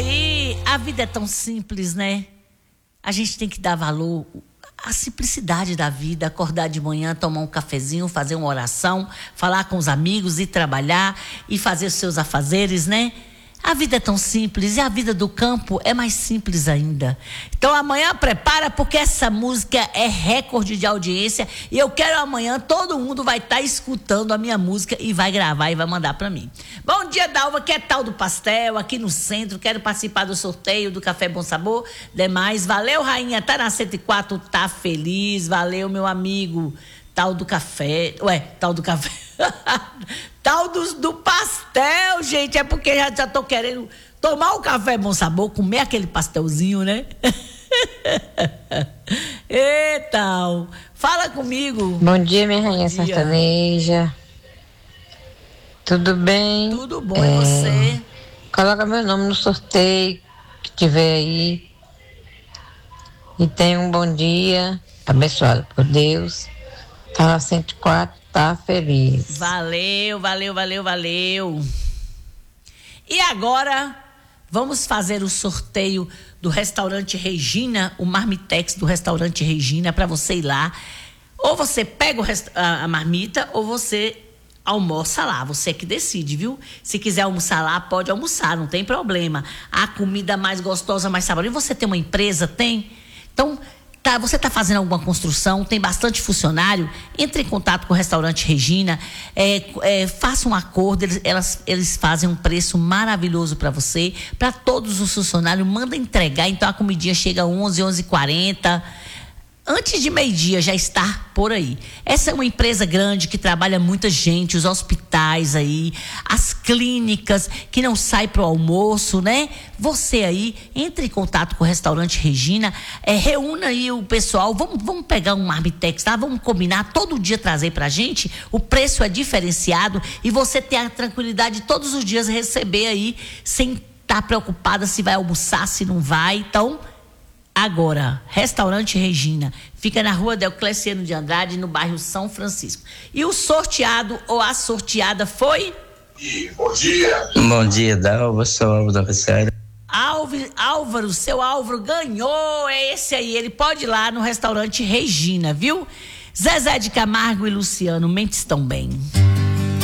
aí, a vida é tão simples, né? A gente tem que dar valor à simplicidade da vida, acordar de manhã, tomar um cafezinho, fazer uma oração, falar com os amigos, ir trabalhar e fazer os seus afazeres, né? A vida é tão simples e a vida do campo é mais simples ainda. Então amanhã prepara, porque essa música é recorde de audiência e eu quero amanhã, todo mundo vai estar escutando a minha música e vai gravar e vai mandar pra mim. Bom dia, Dalva, que é tal do pastel aqui no centro, quero participar do sorteio do Café Bom Sabor, demais, valeu rainha, tá na 104, tá feliz, valeu meu amigo, tal do café, tal do pastel, gente, é porque já tô querendo tomar um café Bom Sabor, comer aquele pastelzinho, né? Eita, fala comigo. Bom dia, minha rainha sertaneja. Tudo bem? Tudo bom, e você? Coloca meu nome no sorteio que tiver aí. E tenha um bom dia, abençoado por Deus. Tá na 104, tá feliz. Valeu. E agora, vamos fazer o sorteio do restaurante Regina, o Marmitex do restaurante Regina, para você ir lá. Ou você pega a marmita, ou você almoça lá, você que decide, viu? Se quiser almoçar lá, pode almoçar, não tem problema. A comida mais gostosa, mais saborosa. E você tem uma empresa? Tem? Então, você está fazendo alguma construção, tem bastante funcionário, entre em contato com o restaurante Regina, faça um acordo, eles fazem um preço maravilhoso para você, para todos os funcionários, manda entregar, então a comidinha chega às 11h40, antes de meio-dia já está por aí. Essa é uma empresa grande que trabalha muita gente, os hospitais aí, as clínicas que não saem para o almoço, né? Você aí, entre em contato com o restaurante Regina, reúna aí o pessoal, vamos pegar um Marmitex, tá? Vamos combinar, todo dia trazer pra gente, o preço é diferenciado e você ter a tranquilidade de todos os dias receber aí, sem estar preocupada se vai almoçar, se não vai, então... Agora, restaurante Regina, fica na rua Deocleciano de Andrade, no bairro São Francisco. E o sorteado ou a sorteada foi? Bom dia. Bom dia, Dalva, sou Álvaro da Vicéria. Álvaro, seu Álvaro ganhou, é esse aí, ele pode ir lá no restaurante Regina, viu? Zezé de Camargo e Luciano Mendes estão bem.